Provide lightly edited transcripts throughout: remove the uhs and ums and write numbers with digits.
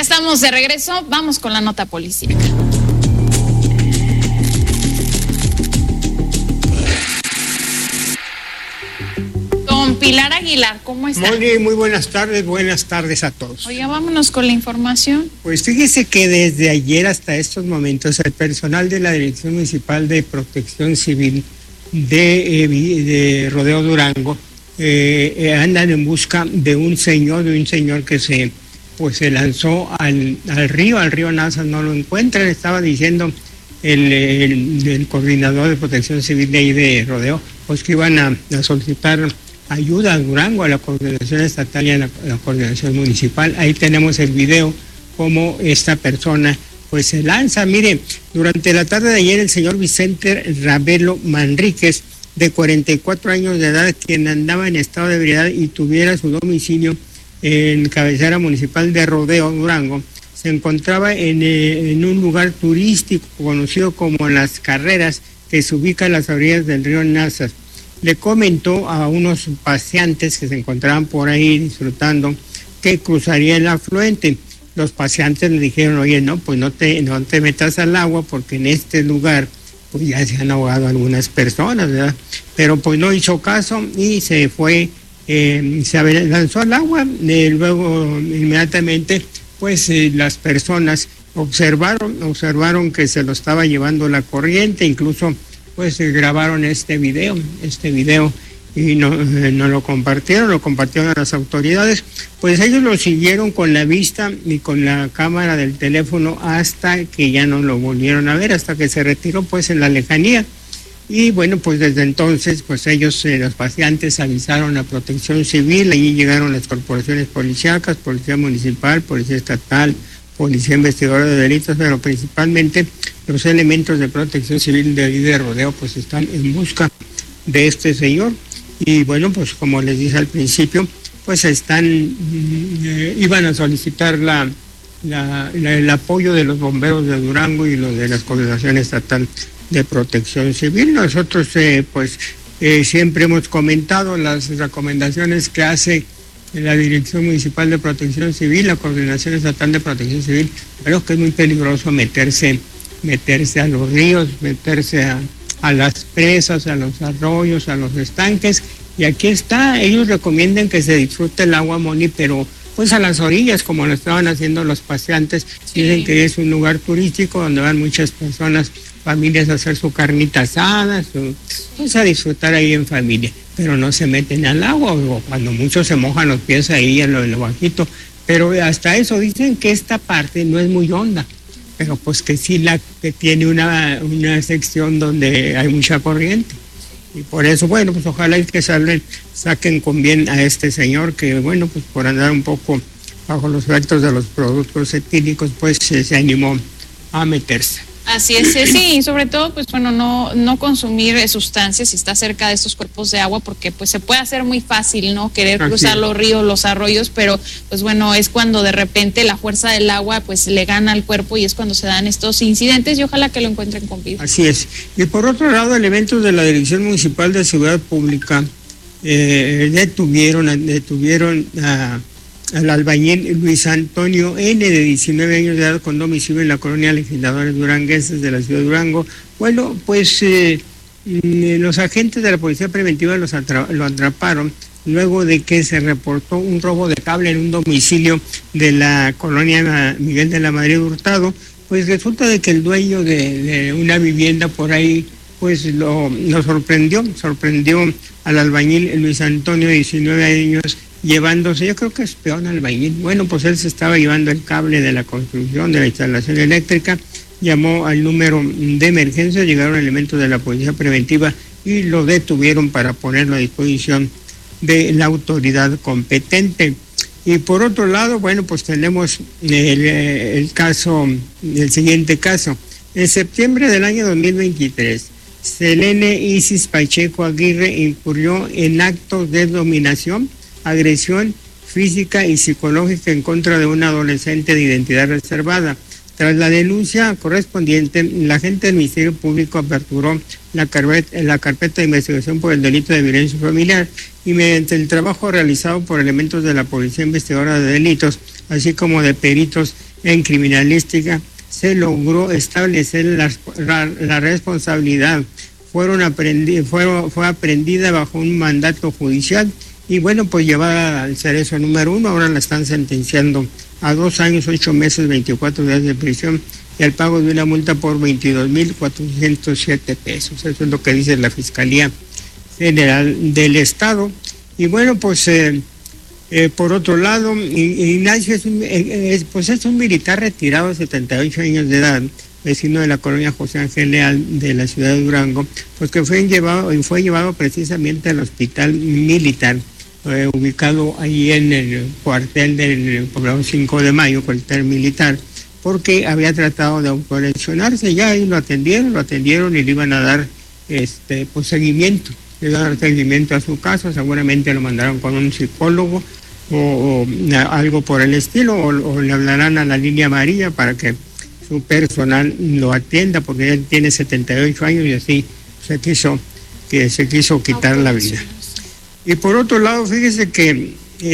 Ya estamos de regreso, vamos con la nota policíaca. Don Pilar Aguilar, ¿cómo está? Muy buenas tardes a todos. Oiga, vámonos con la información. Pues fíjese que desde ayer hasta estos momentos el personal de la Dirección Municipal de Protección Civil de Rodeo Durango andan en busca de un señor que se lanzó al río Nasa. No lo encuentran. Estaba diciendo el coordinador de Protección Civil de ahí de Rodeo, pues que iban a solicitar ayuda a Durango, a la coordinación estatal y a la coordinación municipal. Ahí tenemos el video, cómo esta persona pues se lanza. Mire, durante la tarde de ayer el señor Vicente Ravelo Manríquez, de 44 años de edad, quien andaba en estado de ebriedad y tuviera su domicilio en cabecera municipal de Rodeo Durango, se encontraba en un lugar turístico conocido como Las Carreras, que se ubica a las orillas del río Nazas. Le comentó a unos paseantes que se encontraban por ahí disfrutando que cruzaría el afluente. Los paseantes le dijeron: oye, no, pues no te metas al agua, porque en este lugar pues ya se han ahogado algunas personas, ¿verdad? Pero pues no hizo caso y se fue, se lanzó al agua. Luego inmediatamente pues las personas observaron que se lo estaba llevando la corriente. Incluso pues grabaron este video y no lo compartieron a las autoridades. Pues ellos lo siguieron con la vista y con la cámara del teléfono hasta que ya no lo volvieron a ver, hasta que se retiró pues en la lejanía. Y bueno, pues desde entonces pues ellos, los paseantes, avisaron a Protección Civil. Allí llegaron las corporaciones policíacas, Policía Municipal, Policía Estatal, Policía Investigadora de Delitos, pero principalmente los elementos de Protección Civil de Rodeo pues están en busca de este señor. Y bueno, pues como les dije al principio, pues iban a solicitar el apoyo de los bomberos de Durango y los de la Coordinación Estatal de Protección Civil. Nosotros siempre hemos comentado las recomendaciones que hace la Dirección Municipal de Protección Civil, la Coordinación Estatal de Protección Civil. Creo que es muy peligroso meterse a los ríos, meterse a las presas, a los arroyos, a los estanques. Y aquí está, ellos recomiendan que se disfrute el agua, Moni, pero pues a las orillas, como lo estaban haciendo los paseantes. Sí. Dicen que es un lugar turístico donde van muchas personas, familias, a hacer su carnita asada, pues a disfrutar ahí en familia, pero no se meten al agua, o cuando muchos se mojan los pies ahí en lo bajito. Pero hasta eso dicen que esta parte no es muy honda, pero pues que sí que tiene una sección donde hay mucha corriente. Y por eso, bueno, pues ojalá y que saquen con bien a este señor, que bueno, pues por andar un poco bajo los efectos de los productos etílicos, pues se animó a meterse. Así es, sí, y sobre todo, pues bueno, no consumir sustancias si está cerca de estos cuerpos de agua, porque pues se puede hacer muy fácil, ¿no? Querer cruzar los ríos, los arroyos, pero pues bueno, es cuando de repente la fuerza del agua pues le gana al cuerpo y es cuando se dan estos incidentes, y ojalá que lo encuentren con vida. Así es. Y por otro lado, elementos de la Dirección Municipal de Seguridad Pública detuvieron al albañil Luis Antonio N., de 19 años de edad, con domicilio en la colonia Legisladores Duranguenses de la ciudad de Durango. Bueno, pues los agentes de la Policía Preventiva lo atraparon luego de que se reportó un robo de cable en un domicilio de la colonia Miguel de la Madrid Hurtado. Pues resulta de que el dueño de una vivienda por ahí pues lo sorprendió al albañil Luis Antonio, de 19 años, llevándose, yo creo que es peón albañil. Bueno, pues él se estaba llevando el cable de la construcción, de la instalación eléctrica. Llamó al número de emergencia, llegaron elementos de la Policía Preventiva y lo detuvieron para ponerlo a disposición de la autoridad competente. Y por otro lado, bueno, pues tenemos el siguiente caso. En septiembre del año 2023, Selene Isis Pacheco Aguirre incurrió en actos de dominación, agresión física y psicológica en contra de una adolescente de identidad reservada. Tras la denuncia correspondiente, la agente del Ministerio Público aperturó la carpeta de investigación por el delito de violencia familiar, y mediante el trabajo realizado por elementos de la Policía Investigadora de Delitos, así como de peritos en criminalística, se logró establecer la responsabilidad. Fue aprendida bajo un mandato judicial y bueno, pues llevada al cerezo número 1, ahora la están sentenciando a 2 años, 8 meses, 24 días de prisión y al pago de una multa por 22,407 pesos. Eso es lo que dice la Fiscalía General del Estado. Y bueno, pues por otro lado, Ignacio es un militar retirado de 78 años de edad, vecino de la colonia José Ángel Leal de la ciudad de Durango, pues que fue llevado precisamente al hospital militar, ubicado ahí en el cuartel del poblado 5 de Mayo, cuartel militar, porque había tratado de autolesionarse. Ya ahí lo atendieron y le iban a dar pues seguimiento. Le iban a dar seguimiento a su caso, seguramente lo mandaron con un psicólogo o algo por el estilo, o le hablarán a la línea amarilla para que su personal lo atienda, porque él tiene 78 años y así se quiso quitar la vida. Y por otro lado, fíjese que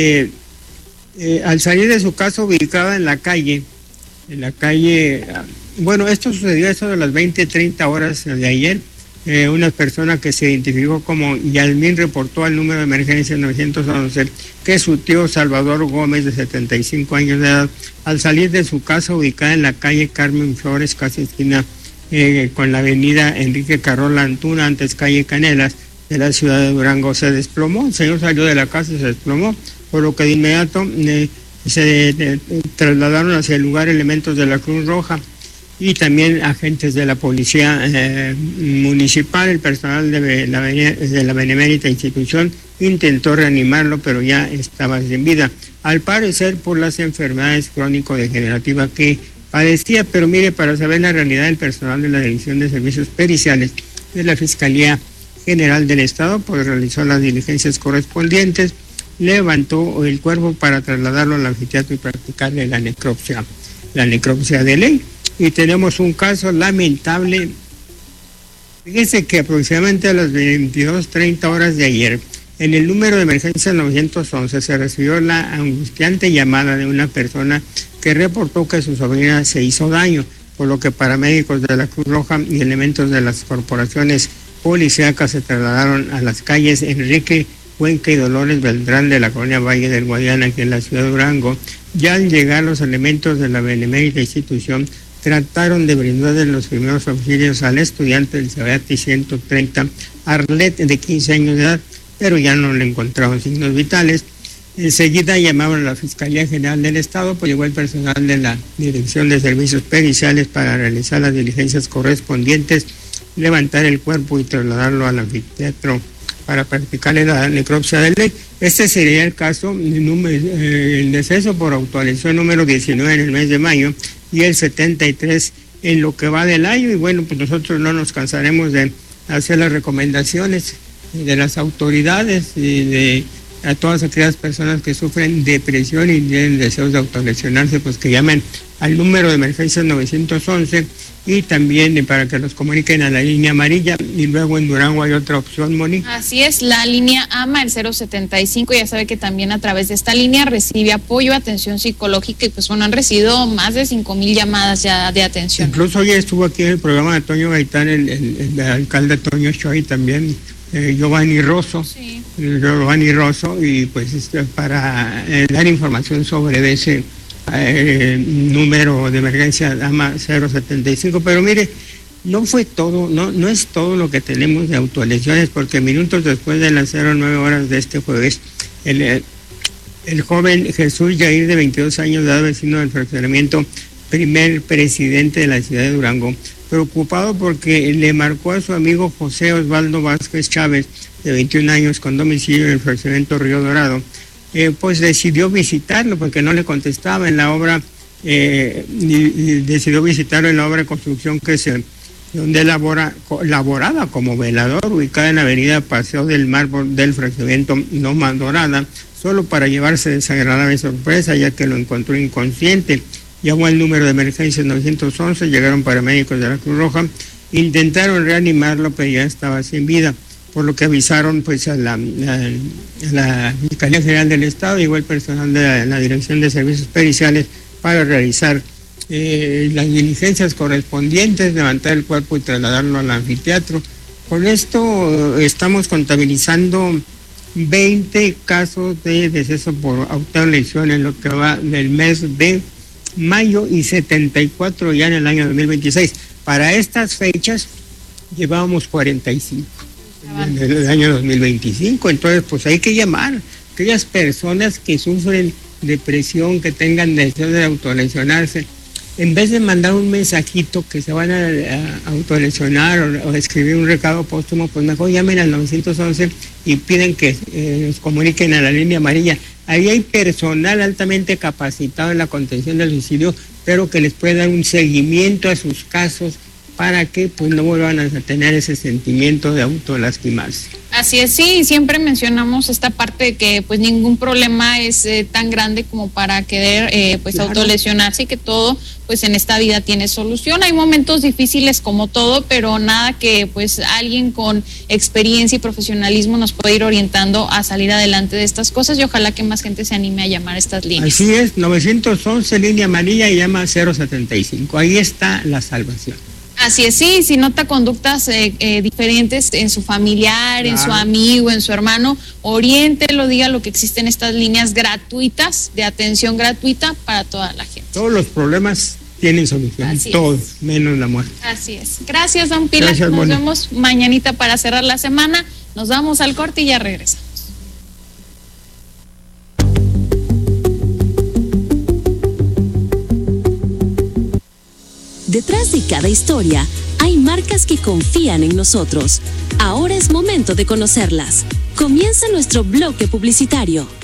al salir de su casa ubicada en la calle, bueno, esto sucedió a eso de las 20:30 horas de ayer. Una persona que se identificó como Yasmín reportó al número de emergencia 911 que su tío Salvador Gómez, de 75 años de edad, al salir de su casa ubicada en la calle Carmen Flores, casi esquina con la avenida Enrique Carola Antuna, antes calle Canelas, de la ciudad de Durango, se desplomó. El señor salió de la casa y se desplomó, por lo que de inmediato se trasladaron hacia el lugar elementos de la Cruz Roja y también agentes de la policía municipal. El personal de la benemérita institución intentó reanimarlo, pero ya estaba sin vida, al parecer por las enfermedades crónico-degenerativas que padecía. Pero mire, para saber la realidad, el personal de la División de Servicios Periciales de la Fiscalía General del Estado pues realizó las diligencias correspondientes, levantó el cuerpo para trasladarlo al anfiteatro y practicarle la necropsia de ley. Y tenemos un caso lamentable. Fíjese que aproximadamente a las 22:30 horas de ayer, en el número de emergencia 911 se recibió la angustiante llamada de una persona que reportó que su sobrina se hizo daño, por lo que paramédicos de la Cruz Roja y elementos de las corporaciones policíacas se trasladaron a las calles Enrique Cuenca y Dolores Beltrán de la colonia Valle del Guadiana, aquí en la ciudad de Durango. Ya al llegar los elementos de la benemérita institución, trataron de brindarle los primeros auxilios al estudiante del CEBATI 130, Arlet, de 15 años de edad, pero ya no le encontraron signos vitales. Enseguida llamaron a la Fiscalía General del Estado, pues llegó el personal de la Dirección de Servicios Periciales para realizar las diligencias correspondientes, levantar el cuerpo y trasladarlo al anfiteatro para practicarle la necropsia de ley. Este sería el caso, el deceso por autolesión número 19 en el mes de mayo y el 73 en lo que va del año. Y bueno, pues nosotros no nos cansaremos de hacer las recomendaciones de las autoridades y de a todas aquellas personas que sufren depresión y tienen deseos de autolesionarse, pues que llamen al número de emergencia 911 y también para que los comuniquen a la línea amarilla. Y luego en Durango hay otra opción, Moni. Así es, la línea AMA, el 075, ya sabe que también a través de esta línea recibe apoyo, atención psicológica, y pues bueno, han recibido más de 5,000 llamadas ya de atención. Incluso hoy estuvo aquí en el programa de Toño Gaitán, el alcalde Toño Choy también, Giovanni Rosso, sí. Giovanni Rosso, y pues para dar información sobre ese número de emergencia AMA 075, pero mire, no fue todo, no es todo lo que tenemos de autolesiones, porque minutos después de las 09 horas de este jueves, el joven Jesús Yair, de 22 años de edad, vecino del fraccionamiento primer presidente de la ciudad de Durango, preocupado porque le marcó a su amigo José Osvaldo Vázquez Chávez, de 21 años, con domicilio en el fraccionamiento Río Dorado, pues decidió visitarlo porque no le contestaba en la obra, decidió visitarlo en la obra de construcción donde laboraba como velador, ubicada en la avenida Paseo del Mar del fraccionamiento Loma Dorada, solo para llevarse desagradable sorpresa, ya que lo encontró inconsciente. Llamó al número de emergencia 911, llegaron paramédicos de la Cruz Roja, intentaron reanimarlo, pero ya estaba sin vida, por lo que avisaron pues a la Fiscalía General del Estado, llegó el personal de la Dirección de Servicios Periciales para realizar las diligencias correspondientes, levantar el cuerpo y trasladarlo al anfiteatro. Con esto estamos contabilizando 20 casos de deceso por autolesión en lo que va del mes de mayo y 74 ya en el año 2026. Para estas fechas llevábamos 45 en el año 2025, entonces pues hay que llamar a aquellas personas que sufren depresión, que tengan deseo de autolesionarse. En vez de mandar un mensajito que se van a autolesionar o escribir un recado póstumo, pues mejor llamen al 911 y piden que nos comuniquen a la línea amarilla. Ahí hay personal altamente capacitado en la contención del suicidio, pero que les puede dar un seguimiento a sus casos para que pues no vuelvan a tener ese sentimiento de autolastimarse. Así es, sí, siempre mencionamos esta parte de que pues ningún problema es tan grande como para querer pues claro, autolesionarse, y que todo pues en esta vida tiene solución. Hay momentos difíciles como todo, pero nada que pues alguien con experiencia y profesionalismo nos puede ir orientando a salir adelante de estas cosas, y ojalá que más gente se anime a llamar a estas líneas. Así es, 911 línea amarilla y llama 075, ahí está la salvación. Así es, sí, si nota conductas diferentes en su familiar, claro, en su amigo, en su hermano, oriéntelo, diga lo que existen estas líneas gratuitas, de atención gratuita para toda la gente. Todos los problemas tienen solución, todos, menos la muerte. Así es. Gracias, don Pilar. Nos vemos mañanita para cerrar la semana. Nos vamos al corte y ya regresamos. Detrás de cada historia hay marcas que confían en nosotros. Ahora es momento de conocerlas. Comienza nuestro bloque publicitario.